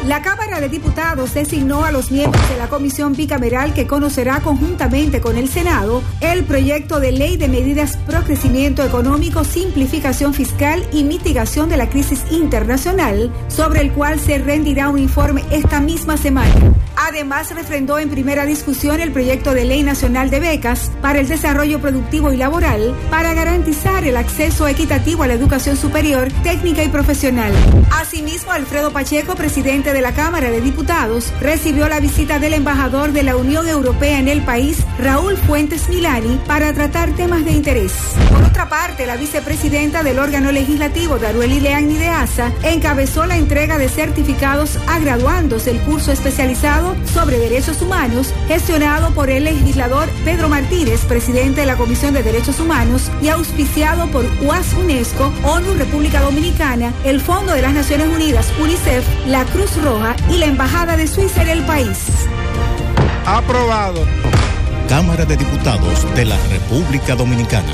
La Cámara de Diputados designó a los miembros de la comisión bicameral que conocerá conjuntamente con el Senado el proyecto de ley de medidas pro crecimiento económico, simplificación fiscal y mitigación de la crisis internacional, sobre el cual se rendirá un informe esta misma semana. Además, refrendó en primera discusión el proyecto de ley nacional de becas para el desarrollo productivo y laboral para garantizar el acceso equitativo a la educación superior, técnica y profesional. Asimismo, Alfredo Pacheco, presidente de la Cámara de Diputados, recibió la visita del embajador de la Unión Europea en el país, Raúl Fuentes Milani, para tratar temas de interés. Por otra parte, la vicepresidenta del órgano legislativo, Darueli Leagni de Asa, encabezó la entrega de certificados a graduandos del curso especializado sobre derechos humanos, gestionado por el legislador Pedro Martínez, presidente de la Comisión de Derechos Humanos, y auspiciado por UAS UNESCO, ONU República Dominicana, el Fondo de las Naciones Unidas, UNICEF, la Cruz Roja y la Embajada de Suiza en el país. Aprobado. Cámara de Diputados de la República Dominicana.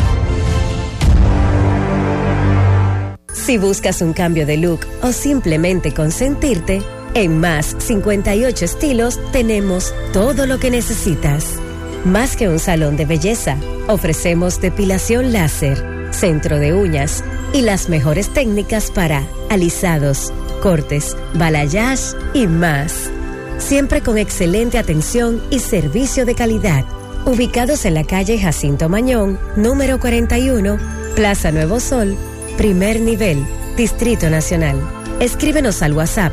Si buscas un cambio de look o simplemente consentirte, en Más 58 Estilos tenemos todo lo que necesitas. Más que un salón de belleza, ofrecemos depilación láser, centro de uñas y las mejores técnicas para alisados, cortes, balayage y más. Siempre con excelente atención y servicio de calidad. Ubicados en la calle Jacinto Mañón, número 41, Plaza Nuevo Sol, primer nivel, Distrito Nacional. Escríbenos al WhatsApp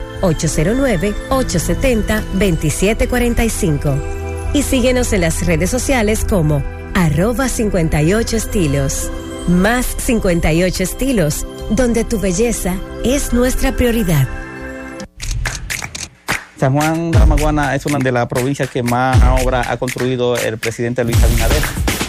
809-870-2745 y síguenos en las redes sociales como @58estilos. Más 58 Estilos, donde tu belleza es nuestra prioridad. San Juan de la Maguana es una de las provincias que más obra ha construido el presidente Luis Abinader.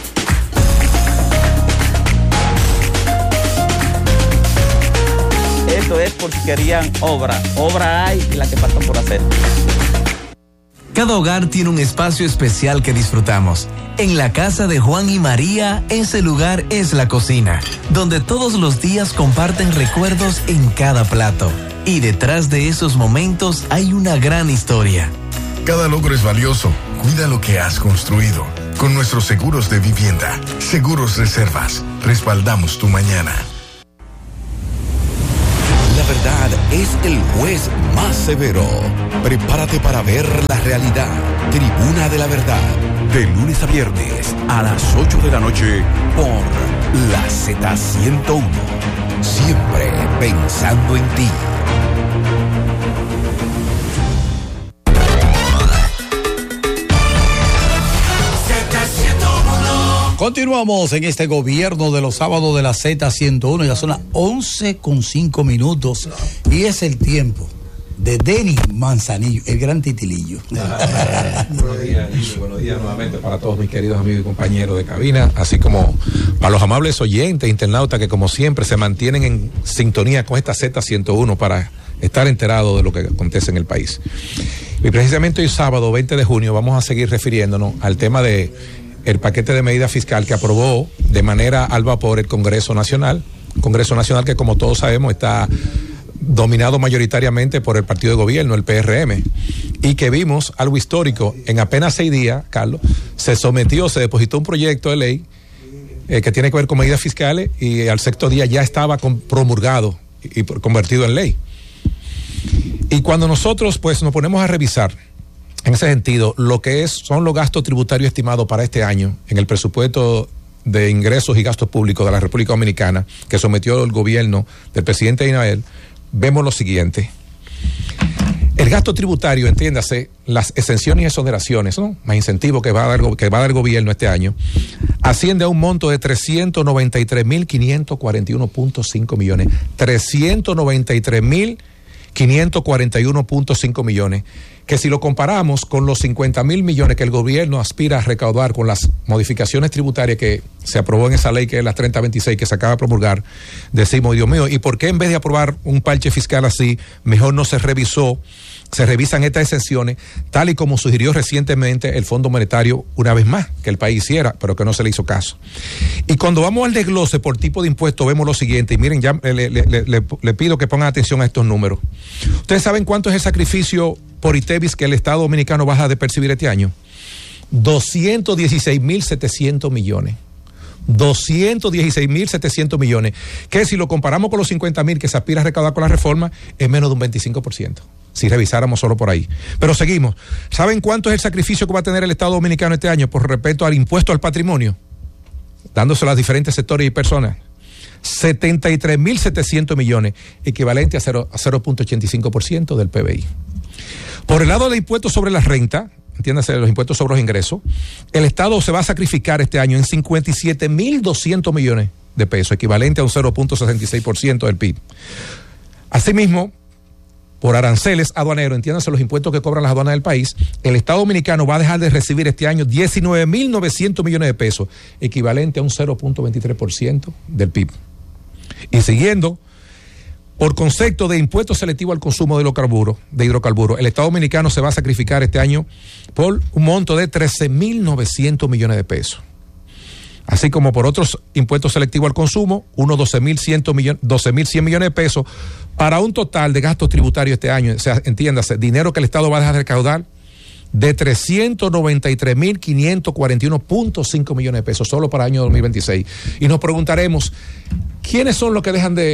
Esto es porque querían obra hay y la que faltan por hacer. Cada hogar tiene un espacio especial que disfrutamos. En la casa de Juan y María, ese lugar es la cocina, donde todos los días comparten recuerdos en cada plato. Y detrás de esos momentos hay una gran historia. Cada logro es valioso. Cuida lo que has construido. Con nuestros seguros de vivienda, Seguros Reservas, respaldamos tu mañana. La verdad es el juez más severo. Prepárate para ver la realidad. Tribuna de la Verdad. De lunes a viernes a las 8 de la noche por la Z101. Siempre pensando en ti. Continuamos en este gobierno de los sábados de la Z101. Ya son las 11:05 y es el tiempo de Denis Manzanillo, el gran titilillo. Buenos días nuevamente para todos mis queridos amigos y compañeros de cabina, así como para los amables oyentes, internautas que como siempre se mantienen en sintonía con esta Z101 para estar enterados de lo que acontece en el país. Y precisamente hoy sábado 20 de junio vamos a seguir refiriéndonos al tema de el paquete de medida fiscal que aprobó de manera al vapor el Congreso Nacional que como todos sabemos está dominado mayoritariamente por el partido de gobierno, el PRM, y que vimos algo histórico. En apenas 6 días, Carlos, se depositó un proyecto de ley que tiene que ver con medidas fiscales y al 6º día ya estaba promulgado y convertido en ley. Y cuando nosotros pues nos ponemos a revisar en ese sentido lo que son los gastos tributarios estimados para este año en el presupuesto de ingresos y gastos públicos de la República Dominicana que sometió el gobierno del presidente Abinader, vemos lo siguiente. El gasto tributario, entiéndase, las exenciones y exoneraciones, ¿no?, más incentivos que va a dar el gobierno este año, asciende a un monto de 393.541.5 millones. 393.541.5 millones, que si lo comparamos con los 50,000 millones que el gobierno aspira a recaudar con las modificaciones tributarias que se aprobó en esa ley, que es la 3026 que se acaba de promulgar, decimos, Dios mío, ¿y por qué en vez de aprobar un parche fiscal así, mejor no se revisan estas exenciones, tal y como sugirió recientemente el Fondo Monetario, una vez más, que el país hiciera, pero que no se le hizo caso? Y cuando vamos al desglose por tipo de impuesto, vemos lo siguiente, y miren, ya le pido que pongan atención a estos números. ¿Ustedes saben cuánto es el sacrificio por ITEVIS que el Estado Dominicano va a de percibir este año? 216,700 millones. 216,700 millones, que si lo comparamos con los 50,000 que se aspira a recaudar con la reforma, es menos de un 25%, si revisáramos solo por ahí. Pero seguimos. ¿Saben cuánto es el sacrificio que va a tener el Estado Dominicano este año por respecto al impuesto al patrimonio? Dándose a los diferentes sectores y personas. 73,700 millones, equivalente a 0.85% del PBI. Por el lado del impuesto sobre la renta, entiéndase, los impuestos sobre los ingresos, el Estado se va a sacrificar este año en 57,200 millones de pesos, equivalente a un 0.66% del PIB. Asimismo, por aranceles aduaneros, entiéndase los impuestos que cobran las aduanas del país, el Estado Dominicano va a dejar de recibir este año 19,900 millones de pesos, equivalente a un 0.23% del PIB. Y siguiendo, por concepto de impuesto selectivo al consumo de hidrocarburos, el Estado Dominicano se va a sacrificar este año por un monto de 13,900 millones de pesos. Así como por otros impuestos selectivos al consumo, unos 12,100 millones de pesos, para un total de gastos tributarios este año, o sea, entiéndase, dinero que el Estado va a dejar de recaudar de 393,541.5 millones de pesos solo para el año 2026. Y nos preguntaremos, ¿quiénes son los que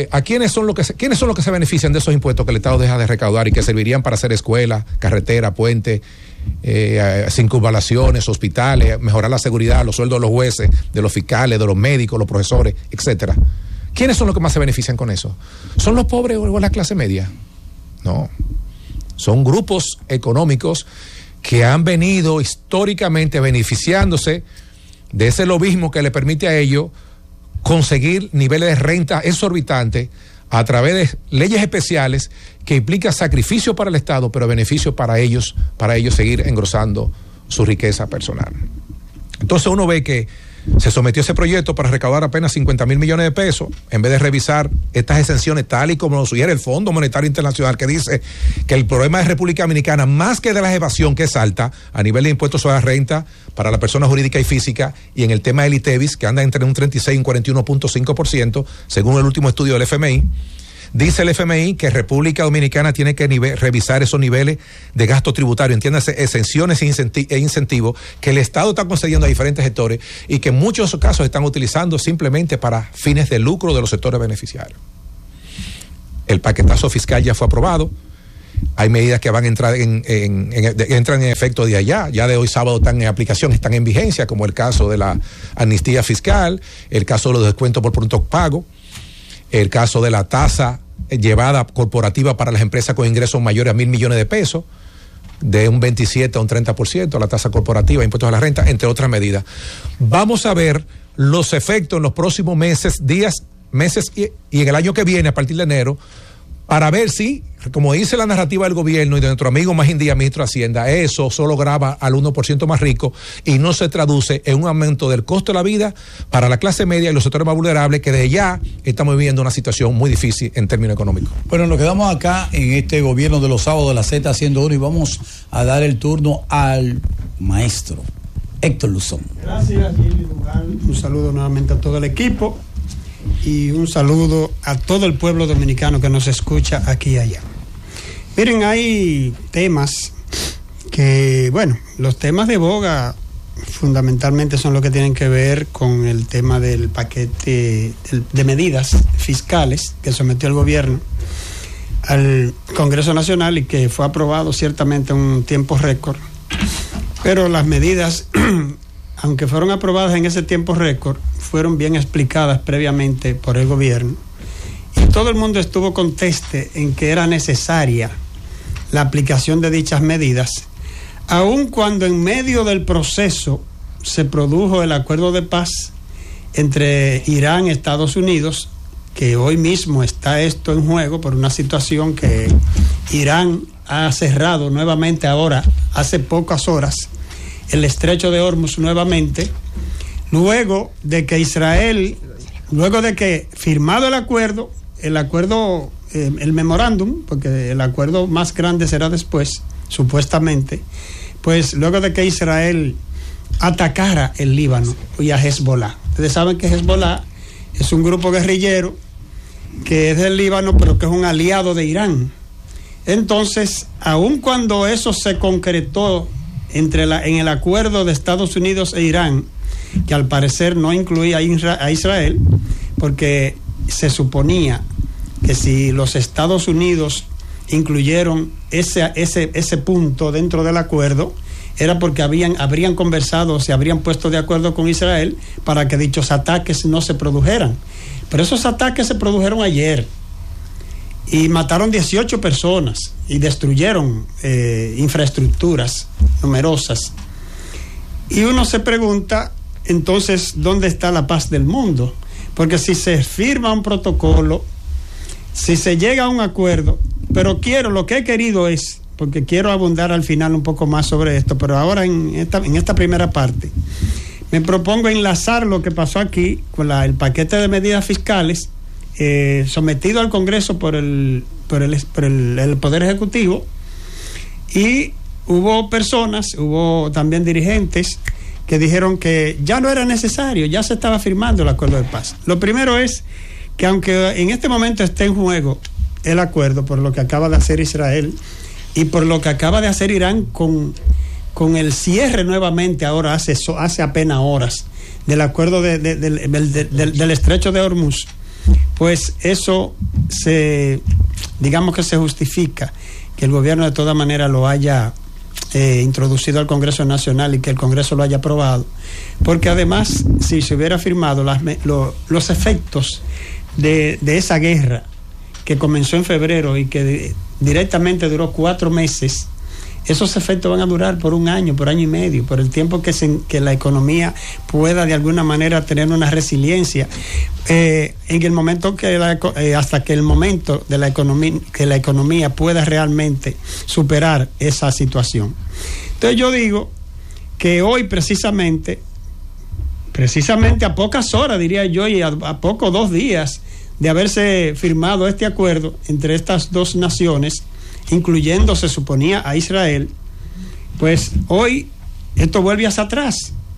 se benefician de esos impuestos que el Estado deja de recaudar y que servirían para hacer escuelas, carreteras, puentes, circunvalaciones, hospitales, mejorar la seguridad, los sueldos de los jueces, de los fiscales, de los médicos, los profesores, etcétera? ¿Quiénes son los que más se benefician con eso? ¿Son los pobres o la clase media? No. Son grupos económicos que han venido históricamente beneficiándose de ese lobismo que le permite a ellos conseguir niveles de renta exorbitantes a través de leyes especiales que implican sacrificio para el Estado, pero beneficio para ellos seguir engrosando su riqueza personal. Entonces uno ve que se sometió ese proyecto para recaudar apenas 50,000 millones de pesos, en vez de revisar estas exenciones tal y como lo sugiere el Fondo Monetario Internacional, que dice que el problema de República Dominicana, más que de la evasión, que es alta a nivel de impuestos sobre la renta para la persona jurídica y física, y en el tema del ITEVIS, que anda entre un 36 y un 41.5%, según el último estudio del FMI. Dice el FMI que República Dominicana tiene que revisar esos niveles de gasto tributario, entiéndase, exenciones e incentivos que el Estado está concediendo a diferentes sectores y que en muchos casos están utilizando simplemente para fines de lucro de los sectores beneficiarios. El paquetazo fiscal ya fue aprobado. Hay medidas que van a entrar entran en efecto de allá. Ya de hoy sábado están en aplicación, están en vigencia, como el caso de la amnistía fiscal, el caso de los descuentos por pronto pago, el caso de la tasa llevada corporativa para las empresas con ingresos mayores a 1,000 millones de pesos, de un 27 a un 30%, la tasa corporativa, impuestos a la renta, entre otras medidas. Vamos a ver los efectos en los próximos meses y en el año que viene, a partir de enero, para ver si, como dice la narrativa del gobierno y de nuestro amigo Magín Díaz, ministro de Hacienda, eso solo grava al 1% más rico y no se traduce en un aumento del costo de la vida para la clase media y los sectores más vulnerables, que desde ya estamos viviendo una situación muy difícil en términos económicos. Bueno, nos quedamos acá en este gobierno de los sábados de la Z101 y vamos a dar el turno al maestro Héctor Luzón. Gracias, Gilly Duval. Un saludo nuevamente a todo el equipo y un saludo a todo el pueblo dominicano que nos escucha aquí y allá. Miren, hay temas que, bueno, los temas de boga fundamentalmente son los que tienen que ver con el tema del paquete de medidas fiscales que sometió el gobierno al Congreso Nacional y que fue aprobado ciertamente en un tiempo récord, pero las medidas aunque fueron aprobadas en ese tiempo récord, fueron bien explicadas previamente por el gobierno y todo el mundo estuvo conteste en que era necesaria la aplicación de dichas medidas, aun cuando en medio del proceso se produjo el acuerdo de paz entre Irán y Estados Unidos, que hoy mismo está esto en juego por una situación que Irán ha cerrado nuevamente ahora, hace pocas horas, el estrecho de Hormuz nuevamente, luego de que firmado el acuerdo, el memorándum, porque el acuerdo más grande será después, supuestamente, pues luego de que Israel atacara el Líbano y a Hezbollah. Ustedes saben que Hezbollah es un grupo guerrillero que es del Líbano, pero que es un aliado de Irán. Entonces, aun cuando eso se concretó en el acuerdo de Estados Unidos e Irán, que al parecer no incluía a Israel, porque se suponía que si los Estados Unidos incluyeron ese punto dentro del acuerdo, era porque habrían conversado, se habrían puesto de acuerdo con Israel para que dichos ataques no se produjeran. Pero esos ataques se produjeron ayer y mataron 18 personas y destruyeron infraestructuras numerosas. Y uno se pregunta, entonces, ¿dónde está la paz del mundo? Porque si se firma un protocolo, si se llega a un acuerdo, pero lo que he querido es, porque quiero abundar al final un poco más sobre esto, pero ahora en esta primera parte, me propongo enlazar lo que pasó aquí con el paquete de medidas fiscales sometido al Congreso por el Poder Ejecutivo, y hubo también dirigentes que dijeron que ya no era necesario, ya se estaba firmando el acuerdo de paz. Lo primero es que aunque en este momento esté en juego el acuerdo por lo que acaba de hacer Israel y por lo que acaba de hacer Irán con el cierre nuevamente ahora hace apenas horas del acuerdo del estrecho de Hormuz, pues eso digamos que se justifica que el gobierno de toda manera lo haya introducido al Congreso Nacional y que el Congreso lo haya aprobado, porque además si se hubiera firmado los efectos de esa guerra que comenzó en febrero y que directamente duró 4 meses, esos efectos van a durar por 1 año, por 1 año y medio, por el tiempo que la economía pueda de alguna manera tener una resiliencia, en el momento hasta que el momento de que la economía pueda realmente superar esa situación. Entonces yo digo que hoy precisamente a pocas horas, diría yo, y a poco 2 días de haberse firmado este acuerdo entre estas dos naciones, incluyendo, se suponía, a Israel, pues hoy esto vuelve hacia atrás.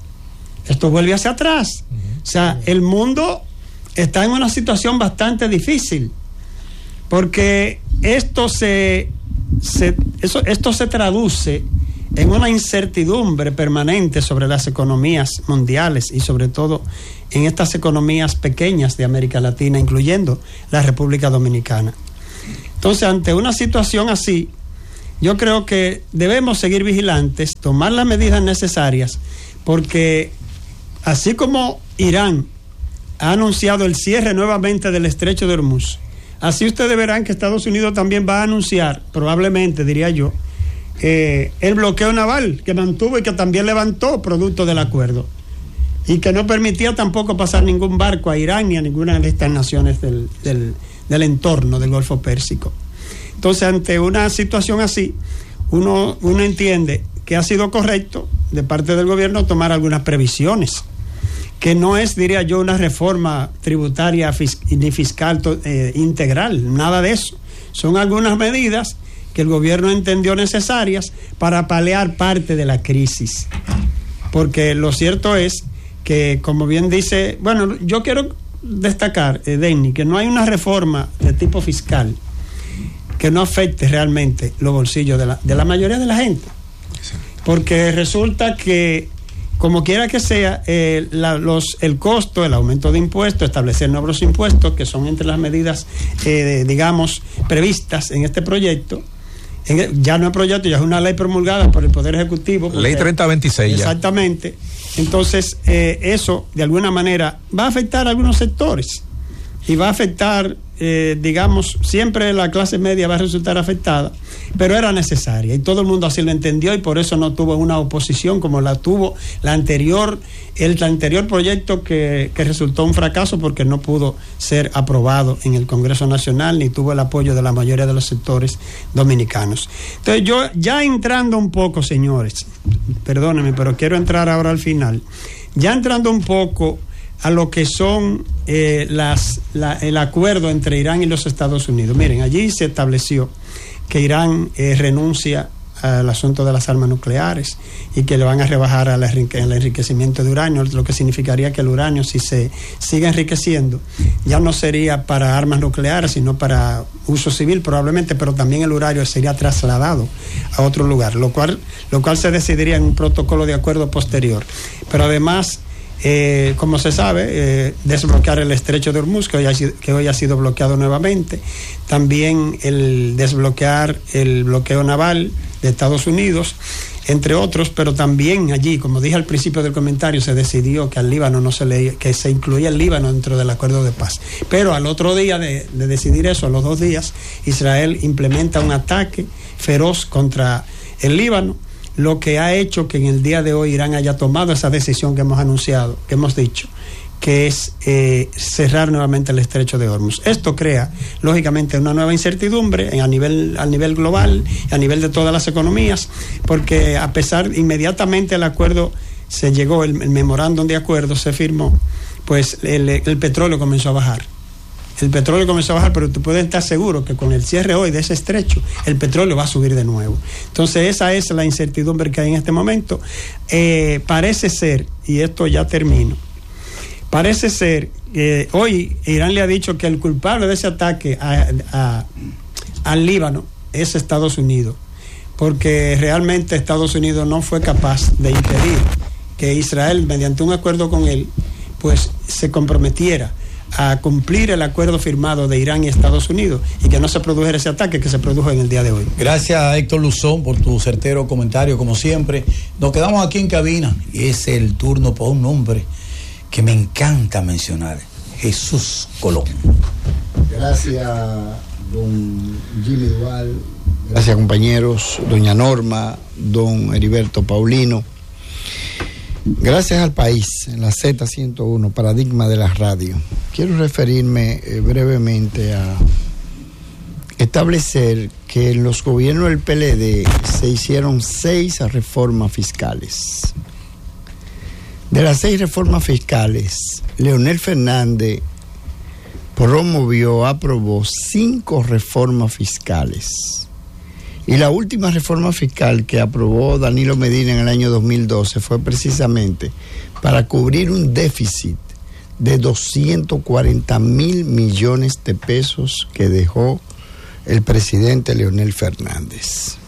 O sea, el mundo está en una situación bastante difícil, porque esto se traduce en una incertidumbre permanente sobre las economías mundiales y sobre todo en estas economías pequeñas de América Latina, incluyendo la República Dominicana. Entonces, ante una situación así, yo creo que debemos seguir vigilantes, tomar las medidas necesarias, porque así como Irán ha anunciado el cierre nuevamente del estrecho de Hormuz, así ustedes verán que Estados Unidos también va a anunciar, probablemente, diría yo, el bloqueo naval que mantuvo y que también levantó producto del acuerdo, y que no permitía tampoco pasar ningún barco a Irán ni a ninguna de estas naciones del entorno del Golfo Pérsico. Entonces, ante una situación así, uno entiende que ha sido correcto de parte del gobierno tomar algunas previsiones, que no es, diría yo, una reforma tributaria ni fiscal integral, nada de eso. Son algunas medidas que el gobierno entendió necesarias para paliar parte de la crisis. Porque lo cierto es que, como bien dice, bueno, yo quiero destacar, Denny, que no hay una reforma de tipo fiscal que no afecte realmente los bolsillos de la mayoría de la gente. Porque resulta que, como quiera que sea, el costo, el aumento de impuestos, establecer nuevos impuestos, que son entre las medidas, digamos, previstas en este proyecto. Ya no es proyecto, ya es una ley promulgada por el Poder Ejecutivo. Ley 3026 ya. Exactamente. Entonces, eso, de alguna manera, va a afectar a algunos sectores. y va a afectar, digamos, siempre la clase media va a resultar afectada, pero era necesaria y todo el mundo así lo entendió y por eso no tuvo una oposición como la tuvo el anterior proyecto que resultó un fracaso porque no pudo ser aprobado en el Congreso Nacional ni tuvo el apoyo de la mayoría de los sectores dominicanos. Entonces yo ya entrando un poco, señores, perdónenme, pero quiero entrar ahora al final, ya entrando un poco a lo que son el acuerdo entre Irán y los Estados Unidos. Miren, allí se estableció que Irán renuncia al asunto de las armas nucleares y que le van a rebajar el enriquecimiento de uranio, lo que significaría que el uranio, si se sigue enriqueciendo, ya no sería para armas nucleares, sino para uso civil probablemente, pero también el uranio sería trasladado a otro lugar, lo cual se decidiría en un protocolo de acuerdo posterior. Pero además, como se sabe, desbloquear el estrecho de Hormuz, que hoy ha sido bloqueado nuevamente, también el desbloquear el bloqueo naval de Estados Unidos, entre otros, pero también allí, como dije al principio del comentario, se decidió que al Líbano que se incluía el Líbano dentro del acuerdo de paz. Pero al otro día de decidir eso, a los 2 días, Israel implementa un ataque feroz contra el Líbano, lo que ha hecho que en el día de hoy Irán haya tomado esa decisión que hemos anunciado, que hemos dicho, que es cerrar nuevamente el estrecho de Hormuz. Esto crea, lógicamente, una nueva incertidumbre a nivel global, a nivel de todas las economías, porque a pesar, inmediatamente el acuerdo se llegó, el memorándum de acuerdo se firmó, pues el petróleo comenzó a bajar. El petróleo comenzó a bajar, pero tú puedes estar seguro que con el cierre hoy de ese estrecho, el petróleo va a subir de nuevo. Entonces esa es la incertidumbre que hay en este momento. Parece ser, y esto ya termino, parece ser que hoy Irán le ha dicho que el culpable de ese ataque al Líbano es Estados Unidos, porque realmente Estados Unidos no fue capaz de impedir que Israel, mediante un acuerdo con él, pues se comprometiera a cumplir el acuerdo firmado de Irán y Estados Unidos y que no se produjera ese ataque que se produjo en el día de hoy. Gracias, Héctor Luzón, por tu certero comentario, como siempre. Nos quedamos aquí en cabina y es el turno para un nombre que me encanta mencionar, Jesús Colón. Gracias, don Jimmy Duval. Gracias, compañeros, doña Norma, don Heriberto Paulino. Gracias al país, en la Z101, paradigma de la radio. Quiero referirme brevemente a establecer que en los gobiernos del PLD se hicieron 6 reformas fiscales. De las 6 reformas fiscales, Leonel Fernández aprobó 5 reformas fiscales. Y la última reforma fiscal que aprobó Danilo Medina en el año 2012 fue precisamente para cubrir un déficit de 240,000 millones de pesos que dejó el presidente Leonel Fernández.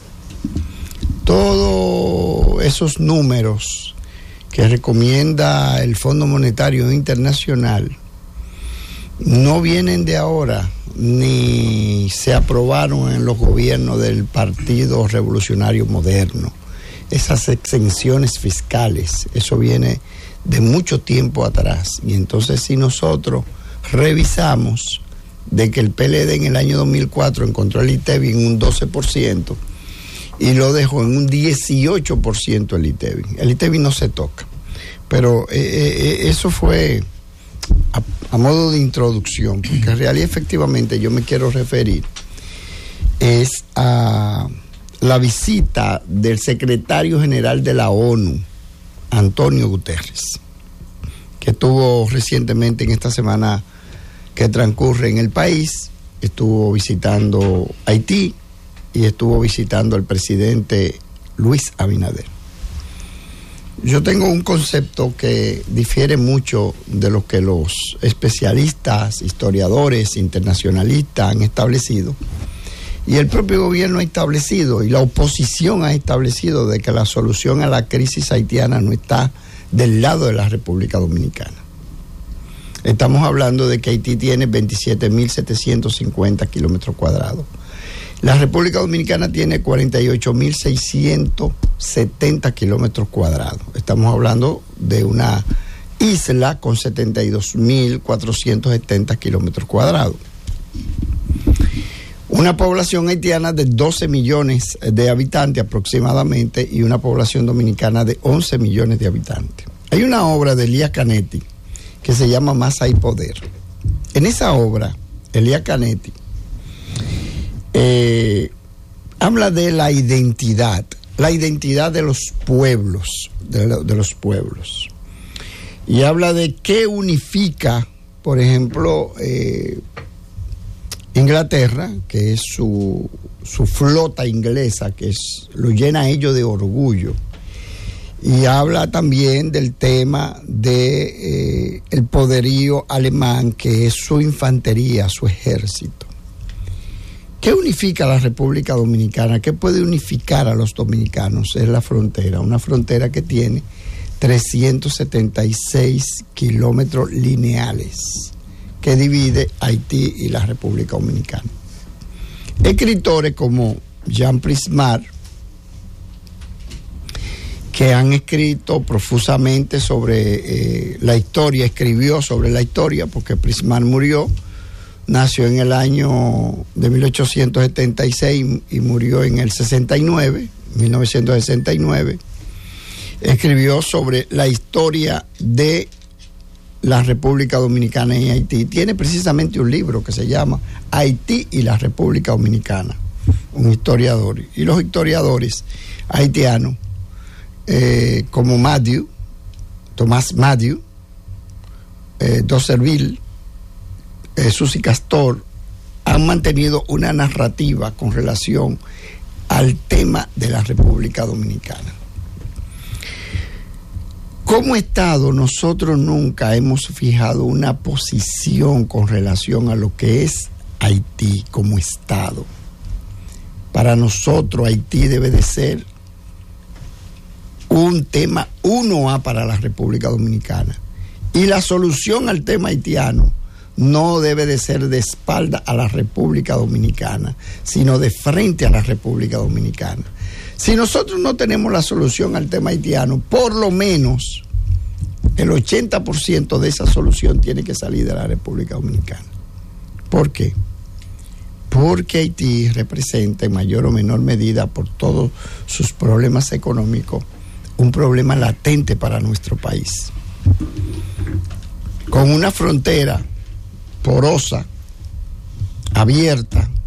Todos esos números que recomienda el Fondo Monetario Internacional no vienen de ahora, ni se aprobaron en los gobiernos del Partido Revolucionario Moderno. Esas exenciones fiscales, eso viene de mucho tiempo atrás. Y entonces si nosotros revisamos de que el PLD en el año 2004 encontró el ITEVI en un 12% y lo dejó en un 18% el ITEVI. El ITEVI no se toca. Pero eso fue a modo de introducción, porque en realidad efectivamente yo me quiero referir es a la visita del secretario general de la ONU, Antonio Guterres, que estuvo recientemente en esta semana que transcurre en el país, estuvo visitando Haití y estuvo visitando al presidente Luis Abinader. Yo tengo un concepto que difiere mucho de lo que los especialistas, historiadores, internacionalistas han establecido, y el propio gobierno ha establecido, y la oposición ha establecido, de que la solución a la crisis haitiana no está del lado de la República Dominicana. Estamos hablando de que Haití tiene 27.750 kilómetros cuadrados. La República Dominicana tiene 48.670 kilómetros cuadrados. Estamos hablando de una isla con 72.470 kilómetros cuadrados. Una población haitiana de 12 millones de habitantes aproximadamente y una población dominicana de 11 millones de habitantes. Hay una obra de Elías Canetti que se llama Más hay poder. En esa obra, Elías Canetti habla de la identidad de los pueblos, de los pueblos. Y habla de qué unifica, por ejemplo, Inglaterra, que es su flota inglesa, que lo llena a ellos de orgullo. Y habla también del tema de el poderío alemán, que es su infantería, su ejército. ¿Qué unifica a la República Dominicana? ¿Qué puede unificar a los dominicanos? Es la frontera, una frontera que tiene 376 kilómetros lineales, que divide Haití y la República Dominicana. Escritores como Jean Prismar, que han escrito profusamente sobre la historia, escribió sobre la historia, porque Prismar murió, nació en el año de 1876 y murió en el 1969. Escribió sobre la historia de la República Dominicana y Haití. Tiene precisamente un libro que se llama Haití y la República Dominicana, un historiador. Y los historiadores haitianos, como Tomás Madiu, Dosserville, Susi Castor, han mantenido una narrativa con relación al tema de la República Dominicana. Como Estado, nosotros nunca hemos fijado una posición con relación a lo que es Haití como Estado. Para nosotros, Haití debe de ser un tema 1A para la República Dominicana. Y la solución al tema haitiano no debe de ser de espalda a la República Dominicana, sino de frente a la República Dominicana. Si nosotros no tenemos la solución al tema haitiano, por lo menos el 80% de esa solución tiene que salir de la República Dominicana. ¿Por qué? Porque Haití representa en mayor o menor medida, por todos sus problemas económicos, un problema latente para nuestro país. Con una frontera porosa, abierta,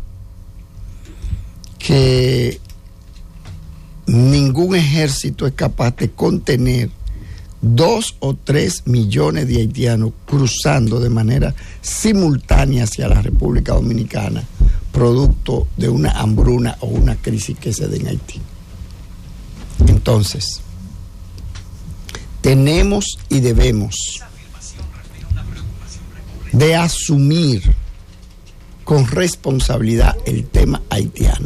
que ningún ejército es capaz de contener 2 o 3 millones de haitianos cruzando de manera simultánea hacia la República Dominicana, producto de una hambruna o una crisis que se dé en Haití. Entonces, tenemos y debemos de asumir con responsabilidad el tema haitiano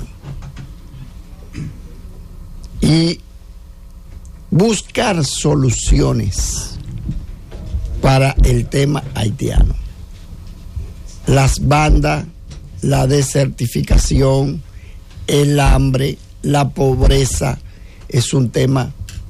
y buscar soluciones para el tema haitiano. Las bandas, la desertificación, el hambre, la pobreza es un tema